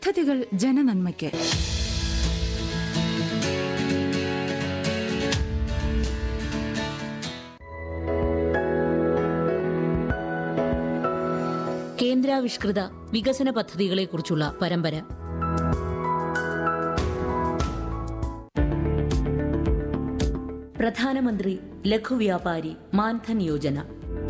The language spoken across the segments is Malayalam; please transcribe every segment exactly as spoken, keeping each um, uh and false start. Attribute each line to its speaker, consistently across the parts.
Speaker 1: പദ്ധതികൾ ജനനന്മയ്ക്ക്.
Speaker 2: കേന്ദ്രാവിഷ്കൃത വികസന പദ്ധതികളെക്കുറിച്ചുള്ള പരമ്പര. പ്രധാനമന്ത്രി ലഘുവ്യാപാരി മാൻധൻ യോജന.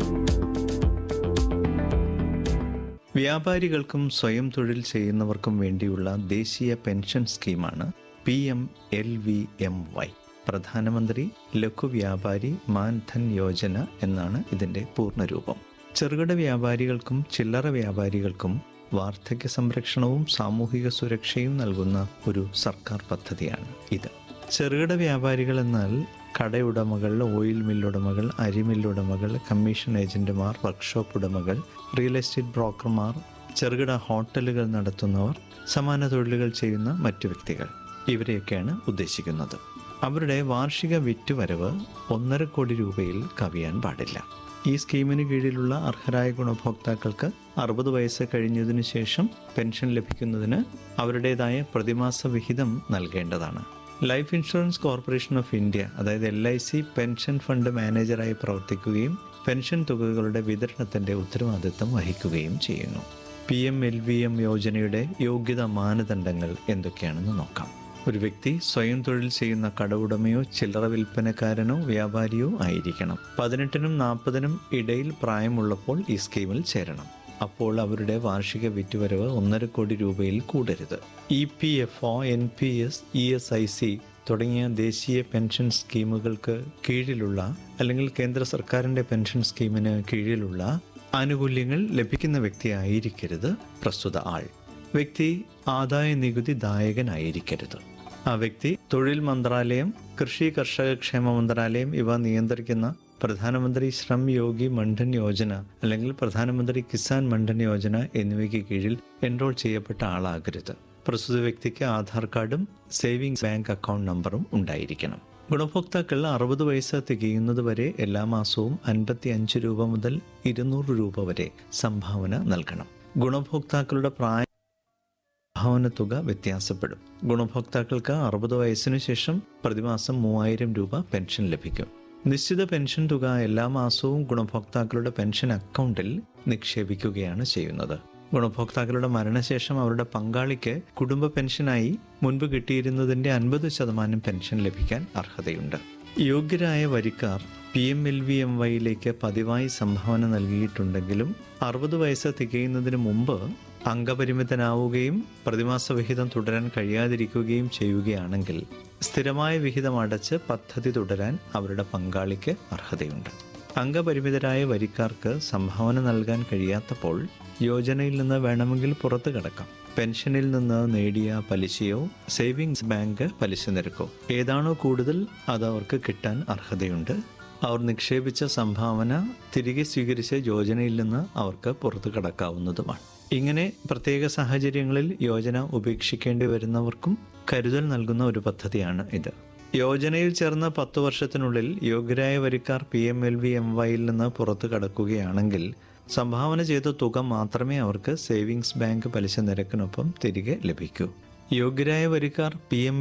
Speaker 3: വ്യാപാരികൾക്കും സ്വയം തൊഴിൽ ചെയ്യുന്നവർക്കും വേണ്ടിയുള്ള ദേശീയ പെൻഷൻ സ്കീമാണ് P M L V M Y. പ്രധാനമന്ത്രി ലഘുവ്യാപാരി മാൻധൻ യോജന എന്നാണ് ഇതിന്റെ പൂർണ്ണരൂപം. ചെറുകിട വ്യാപാരികൾക്കും ചില്ലറ വ്യാപാരികൾക്കും വാർദ്ധക്യ സംരക്ഷണവും സാമൂഹിക സുരക്ഷയും നൽകുന്ന ഒരു സർക്കാർ പദ്ധതിയാണ് ഇത്. ചെറുകിട വ്യാപാരികൾ എന്നാൽ കടയുടമകൾ, ഓയിൽ മില്ലുടമകൾ, അരിമില്ലുടമകൾ, കമ്മീഷൻ ഏജന്റുമാർ, വർക്ക്ഷോപ്പ് ഉടമകൾ, റിയൽ എസ്റ്റേറ്റ് ബ്രോക്കർമാർ, ചെറുകിട ഹോട്ടലുകൾ നടത്തുന്നവർ, സമാന തൊഴിലുകൾ ചെയ്യുന്ന മറ്റു വ്യക്തികൾ, ഇവരെയൊക്കെയാണ് ഉദ്ദേശിക്കുന്നത്. അവരുടെ വാർഷിക വിറ്റുവരവ് ഒന്നര കോടി രൂപയിൽ കവിയാൻ പാടില്ല. ഈ സ്കീമിന് കീഴിലുള്ള അർഹരായ ഗുണഭോക്താക്കൾക്ക് അറുപത് വയസ്സ് കഴിഞ്ഞതിനു ശേഷം പെൻഷൻ ലഭിക്കുന്നതിന് അവരുടേതായ പ്രതിമാസ വിഹിതം നൽകേണ്ടതാണ്. Life insurance corporation of India, അതായത് L I C pension fund മാനേജറായി പ്രവർത്തിക്കുകയും പെൻഷൻ തുകകളുടെ വിതരണത്തിന്റെ ഉത്തരവാദിത്തം വഹിക്കുകയും ചെയ്യുന്നു. P M L V M യോജനയുടെ യോഗ്യതാ മാനദണ്ഡങ്ങൾ എന്തൊക്കെയാണെന്ന് നോക്കാം. ഒരു വ്യക്തി സ്വയം തൊഴിൽ ചെയ്യുന്ന കടവുടമയോ ചില്ലറ വിൽപ്പനക്കാരനോ വ്യാപാരിയോ ആയിരിക്കണം. പതിനെട്ടിനും നാൽപ്പതിനും ഇടയിൽ പ്രായമുള്ളപ്പോൾ ഈ സ്കീമിൽ ചേരണം. അപ്പോൾ അവരുടെ വാർഷിക വിറ്റുവരവ് ഒന്നര കോടി രൂപയിൽ കൂടരുത്. E P F O, N P S, E S I C തുടങ്ങിയ ദേശീയ പെൻഷൻ സ്കീമുകൾക്ക് കീഴിലുള്ള അല്ലെങ്കിൽ കേന്ദ്ര സർക്കാരിൻ്റെ പെൻഷൻ സ്കീമിന് കീഴിലുള്ള ആനുകൂല്യങ്ങൾ ലഭിക്കുന്ന വ്യക്തി ആയിരിക്കരുത് പ്രസ്തുത ആൾ. വ്യക്തി ആദായ നികുതി ദായകനായിരിക്കരുത്. ആ വ്യക്തി തൊഴിൽ മന്ത്രാലയം, കൃഷി കർഷക ക്ഷേമ മന്ത്രാലയം ഇവ നിയന്ത്രിക്കുന്ന പ്രധാനമന്ത്രി ശ്രം യോഗി മണ്ഡൻ യോജന അല്ലെങ്കിൽ പ്രധാനമന്ത്രി കിസാൻ മണ്ഡൻ യോജന എന്നിവയ്ക്ക് കീഴിൽ എൻറോൾ ചെയ്യപ്പെട്ട ആളാകരുത്. പ്രസ്തുത വ്യക്തിക്ക് ആധാർ കാർഡും സേവിങ്സ് ബാങ്ക് അക്കൗണ്ട് നമ്പറും ഉണ്ടായിരിക്കണം. ഗുണഭോക്താക്കൾ അറുപത് വയസ്സ് തികയുന്നത് വരെ എല്ലാ മാസവും അൻപത്തി അഞ്ച് രൂപ മുതൽ ഇരുന്നൂറ് രൂപ വരെ സംഭാവന നൽകണം. ഗുണഭോക്താക്കളുടെ പ്രായ സംഭാവന തുക വ്യത്യാസപ്പെടും. ഗുണഭോക്താക്കൾക്ക് അറുപത് വയസ്സിനു ശേഷം പ്രതിമാസം മൂവായിരം രൂപ പെൻഷൻ ലഭിക്കും. നിശ്ചിത പെൻഷൻ തുക എല്ലാ മാസവും ഗുണഭോക്താക്കളുടെ പെൻഷൻ അക്കൗണ്ടിൽ നിക്ഷേപിക്കുകയാണ് ചെയ്യുന്നത്. ഗുണഭോക്താക്കളുടെ മരണശേഷം അവരുടെ പങ്കാളിക്ക് കുടുംബ പെൻഷനായി മുൻപ് കിട്ടിയിരുന്നതിന്റെ അൻപത് ശതമാനം പെൻഷൻ ലഭിക്കാൻ അർഹതയുണ്ട്. യോഗ്യരായ വരിക്കാർ P M L V M വൈയിലേക്ക് പതിവായി സംഭാവന നൽകിയിട്ടുണ്ടെങ്കിലും അറുപത് വയസ്സ് തികയുന്നതിന് മുമ്പ് അംഗപരിമിതനാവുകയും പ്രതിമാസ വിഹിതം തുടരാൻ കഴിയാതിരിക്കുകയും ചെയ്യുകയാണെങ്കിൽ സ്ഥിരമായ വിഹിതം അടച്ച് പദ്ധതി തുടരാൻ അവരുടെ പങ്കാളിക്ക് അർഹതയുണ്ട്. അംഗപരിമിതരായ വരിക്കാർക്ക് സംഭാവന നൽകാൻ കഴിയാത്തപ്പോൾ യോജനയിൽ നിന്ന് വേണമെങ്കിൽ പുറത്തു കടക്കാം. പെൻഷനിൽ നിന്ന് നേടിയ പലിശയോ സേവിങ്സ് ബാങ്ക് പലിശ നിരക്കോ ഏതാണോ കൂടുതൽ അത് അവർക്ക് കിട്ടാൻ അർഹതയുണ്ട്. അവർ നിക്ഷേപിച്ച സംഭാവന തിരികെ സ്വീകരിച്ച യോജനയിൽ നിന്ന് അവർക്ക് പുറത്തു കടക്കാവുന്നതുമാണ്. ഇങ്ങനെ പ്രത്യേക സാഹചര്യങ്ങളിൽ യോജന ഉപേക്ഷിക്കേണ്ടി വരുന്നവർക്കും കരുതൽ നൽകുന്ന ഒരു പദ്ധതിയാണ് ഇത്. യോജനയിൽ ചേർന്ന പത്തു വർഷത്തിനുള്ളിൽ യോഗ്യരായ വരിക്കാർ P M L V M വൈയിൽ നിന്ന് പുറത്തു കടക്കുകയാണെങ്കിൽ സംഭാവന ചെയ്ത തുക മാത്രമേ അവർക്ക് സേവിങ്സ് ബാങ്ക് പലിശ നിരക്കിനൊപ്പം തിരികെ ലഭിക്കൂ. യോഗ്യരായ വരിക്കാർ പി എം